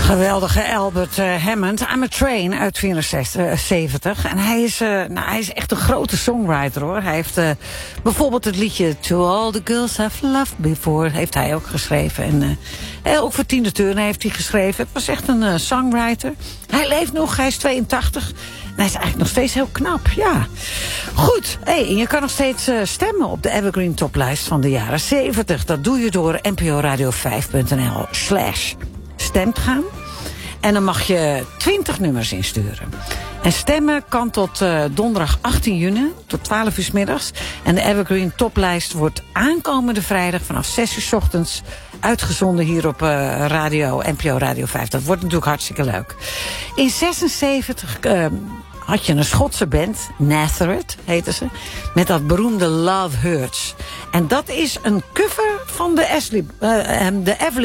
Geweldige Albert Hammond, I'm a Train uit 74. En hij is echt een grote songwriter, hoor. Hij heeft bijvoorbeeld het liedje To All the Girls I've Loved Before heeft hij ook geschreven. En ook voor Tina Turner heeft hij geschreven. Het was echt een songwriter. Hij leeft nog, hij is 82. En hij is eigenlijk nog steeds heel knap, ja. Goed, en je kan nog steeds stemmen op de Evergreen toplijst van de jaren 70. Dat doe je door nporadio5.nl/stemt gaan. En dan mag je 20 nummers insturen. En stemmen kan tot donderdag 18 juni, tot 12 uur 's middags. En de Evergreen toplijst wordt aankomende vrijdag vanaf 6 uur 's ochtends uitgezonden hier op NPO Radio 5. Dat wordt natuurlijk hartstikke leuk. In 76 had je een Schotse band, Nazareth heette ze, met dat beroemde Love Hurts. En dat is een cover van de Everly